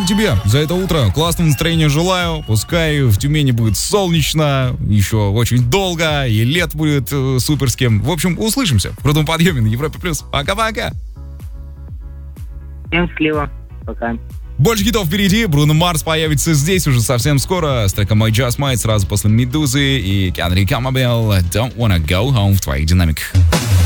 тебе за это утро. Классного настроения желаю. Пускай в Тюмени будет солнечно, еще очень долго, и лет будет суперским. В общем, услышимся в крутом подъеме на Европе+. Пока-пока. Всем счастливо. Пока. Больше хитов впереди. Бруно Марс появится здесь уже совсем скоро. С треком My Just Might сразу после Медузы и Кенри Камабел Don't Wanna Go Home в твоих динамиках.